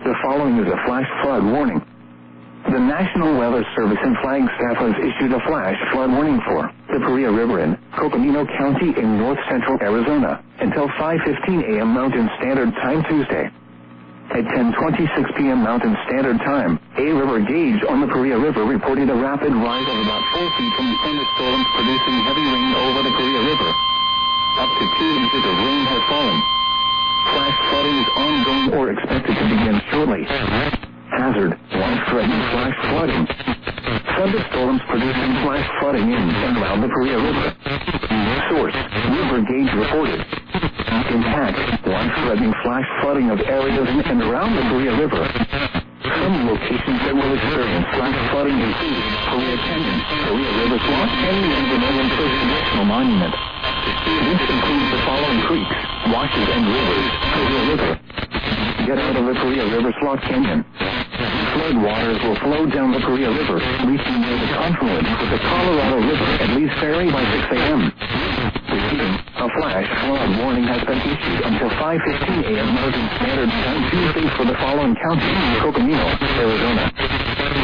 The following is a flash flood warning. The National Weather Service in Flagstaff has issued a flash flood warning for the Paria River in Coconino County in north central Arizona until 5:15 a.m. Mountain Standard Time Tuesday. At 10:26 p.m. Mountain Standard Time, a river gauge on the Paria River reported a rapid rise of about 4 feet from thunderstorms producing heavy rain over the Paria River. Up to 2 inches of rain has fallen. Flash flooding is ongoing or expected to begin shortly. Hazard, life-threatening flash flooding. Thunderstorms producing flash flooding in and around the Paria River. Source, river gauge reported. Impact, life-threatening flash flooding of areas in and around the Paria River. Some locations that will experience flash flooding include Paria Canyon, Paria River Swamp, and the Vermilion First National Monument. This includes the following creeks, washes, and rivers. Paria River. Get out of the Paria River Slot Canyon. Flood waters will flow down the Paria River, reaching near the confluence with the Colorado River at Lee's Ferry by 6 a.m. Repeating, a flash flood warning has been issued until 5:15 a.m. Mountain Standard Time Tuesday for the following counties: Coconino, Arizona.